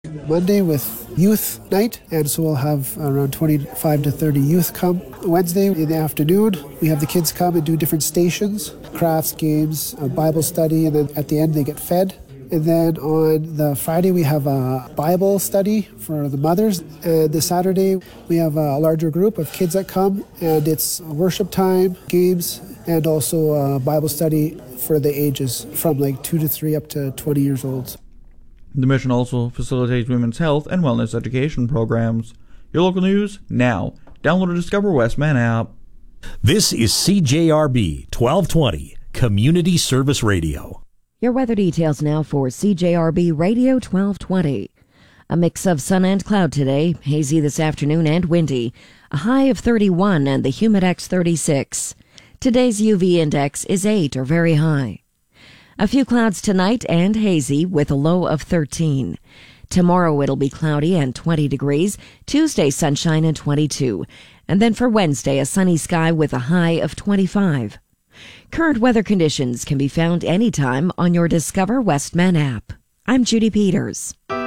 Monday with youth night, and so we'll have around 25 to 30 youth come. Wednesday in the afternoon, we have the kids come and do different stations, crafts, games, a Bible study, and then at the end they get fed. And then on the Friday, we have a Bible study for the mothers. And the Saturday, we have a larger group of kids that come, and it's worship time, games, and also a Bible study for the ages from like 2 to 3 up to 20 years old. The mission also facilitates women's health and wellness education programs. Your local news now. Download the Discover Westman app. This is CJRB 1220, Community Service Radio. Your weather details now for CJRB Radio 1220. A mix of sun and cloud today, hazy this afternoon and windy. A high of 31 and the humidex 36. Today's UV index is 8 or very high. A few clouds tonight and hazy with a low of 13. Tomorrow it'll be cloudy and 20 degrees. Tuesday sunshine and 22. And then for Wednesday a sunny sky with a high of 25. Current weather conditions can be found anytime on your Discover Westman app. I'm Judy Peters.